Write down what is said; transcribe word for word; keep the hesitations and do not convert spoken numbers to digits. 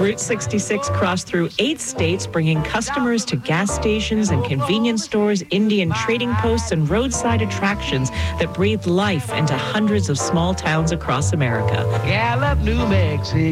Route sixty-six crossed through eight states, bringing customers to gas stations and convenience stores, Indian trading posts, and roadside attractions that breathe life into hundreds of small towns across America. Gallup, New Mexico.